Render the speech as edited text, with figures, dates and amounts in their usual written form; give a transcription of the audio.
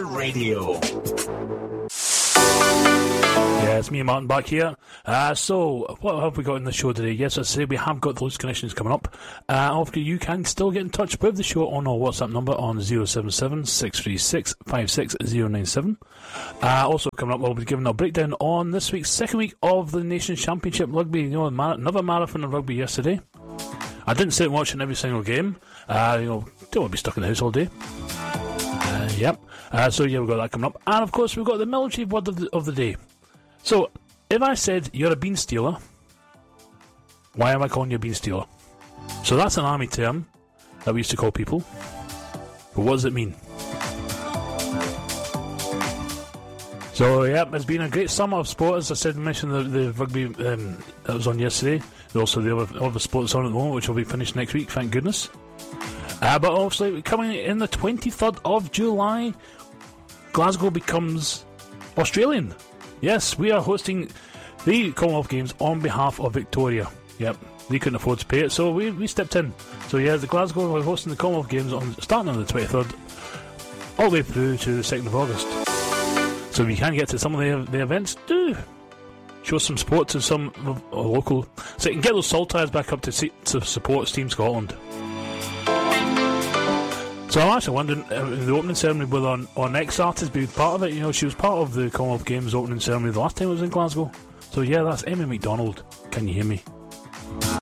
Tiger Radio. Yeah, it's me, Martin, back here. So, what have we got in the show today? Yes, I say we have got those connections coming up. Obviously, you can still get in touch with the show on our WhatsApp number on 077 636 56097. Also coming up, we'll be giving a breakdown on this week's second week of the Nations Championship Rugby. You know, another marathon of rugby yesterday. I didn't sit watching every single game. Don't want to be stuck in the house all day. Yep. So yeah, we've got that coming up. And of course, we've got the military word of the day. So, if I said you're a bean stealer, why am I calling you a bean stealer? So that's an army term that we used to call people. But what does it mean? So yeah, it's been a great summer of sport. As I said, mentioned the rugby that was on yesterday. There's also the other sports on at the moment, which will be finished next week, thank goodness. But obviously, coming in the 23rd of July, Glasgow becomes Australian. Yes, we are hosting the Commonwealth Games on behalf of Victoria. Yep, they couldn't afford to pay it, so we stepped in. So yeah, the Glasgow are hosting the Commonwealth Games starting on the 23rd, all the way through to the 2nd of August. So if you can get to some of the events, do show some support to some local, so you can get those Saltires back up to support Team Scotland. So I'm actually wondering, the opening ceremony, will our next artist be part of it? You know, she was part of the Commonwealth Games opening ceremony the last time it was in Glasgow. So yeah, that's Emmy McDonald. Can you hear me?